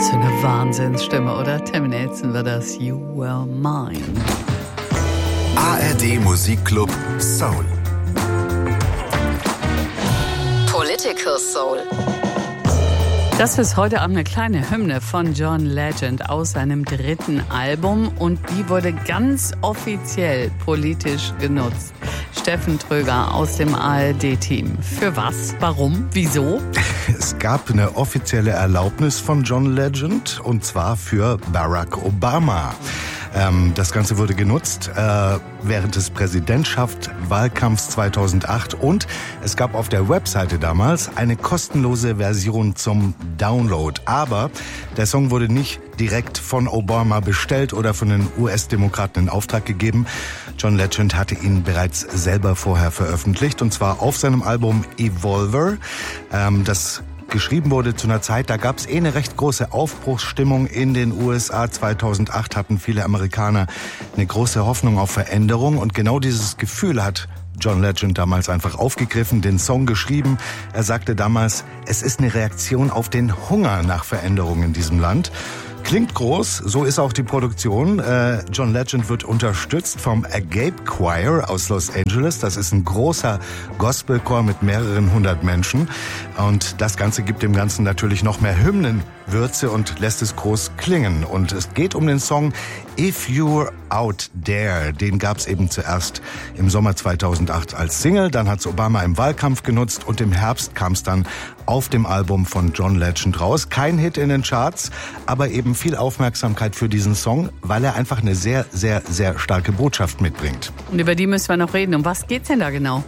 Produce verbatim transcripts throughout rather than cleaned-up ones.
So eine Wahnsinnsstimme, oder? Tammy Nelson war das, You Were Mine. A R D Musikclub Soul. Political Soul. Das ist heute Abend eine kleine Hymne von John Legend aus seinem dritten Album und die wurde ganz offiziell politisch genutzt. Steffen Tröger aus dem A R D-Team. Für was? Warum? Wieso? Es gab eine offizielle Erlaubnis von John Legend und zwar für Barack Obama. Ähm, das Ganze wurde genutzt äh, während des Präsidentschaftswahlkampfs zweitausendacht und es gab auf der Webseite damals eine kostenlose Version zum Download. Aber der Song wurde nicht direkt von Obama bestellt oder von den U S-Demokraten in Auftrag gegeben. John Legend hatte ihn bereits selber vorher veröffentlicht und zwar auf seinem Album Evolver. Ähm, das geschrieben wurde zu einer Zeit, da gab es eh eine recht große Aufbruchsstimmung in den U S A. zweitausendacht hatten viele Amerikaner eine große Hoffnung auf Veränderung und genau dieses Gefühl hat John Legend damals einfach aufgegriffen, den Song geschrieben. Er sagte damals, es ist eine Reaktion auf den Hunger nach Veränderung in diesem Land. Klingt groß, so ist auch die Produktion. Äh, John Legend wird unterstützt vom Agape Choir aus Los Angeles. Das ist ein großer Gospelchor mit mehreren hundert Menschen. Und das Ganze gibt dem Ganzen natürlich noch mehr Hymnenwürze und lässt es groß klingen. Und es geht um den Song If You're Out There. Den gab es eben zuerst im Sommer zweitausendacht als Single. Dann hat es Obama im Wahlkampf genutzt und im Herbst kam es dann auf dem Album von John Legend raus. Kein Hit in den Charts, aber eben viel Aufmerksamkeit für diesen Song, weil er einfach eine sehr, sehr, sehr starke Botschaft mitbringt. Und über die müssen wir noch reden. Um was geht's denn da genau?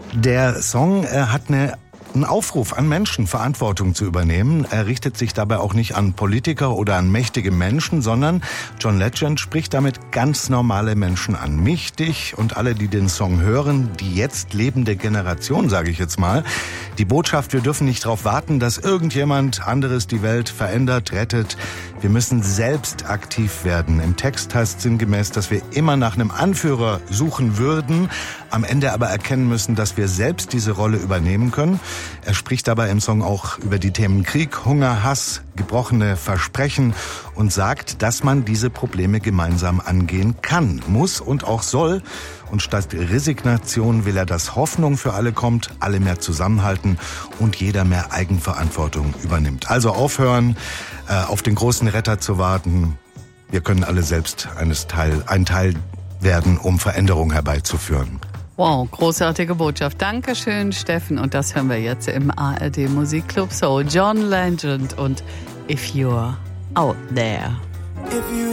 Der Song äh, hat eine Ein Aufruf an Menschen, Verantwortung zu übernehmen. Er richtet sich dabei auch nicht an Politiker oder an mächtige Menschen, sondern John Legend spricht damit ganz normale Menschen an. Mich, dich und alle, die den Song hören, die jetzt lebende Generation, sage ich jetzt mal. Die Botschaft, wir dürfen nicht darauf warten, dass irgendjemand anderes die Welt verändert, rettet. Wir müssen selbst aktiv werden. Im Text heißt sinngemäß, dass wir immer nach einem Anführer suchen würden, am Ende aber erkennen müssen, dass wir selbst diese Rolle übernehmen können. Er spricht dabei im Song auch über die Themen Krieg, Hunger, Hass, gebrochene Versprechen und sagt, dass man diese Probleme gemeinsam angehen kann, muss und auch soll. Und statt Resignation will er, dass Hoffnung für alle kommt, alle mehr zusammenhalten und jeder mehr Eigenverantwortung übernimmt. Also aufhören, äh, auf den großen Retter zu warten. Wir können alle selbst eines Teil, ein Teil werden, um Veränderung herbeizuführen. Wow, großartige Botschaft. Dankeschön, Steffen. Und das hören wir jetzt im A R D Musikclub Soul. John Legend und If You're Out There. If you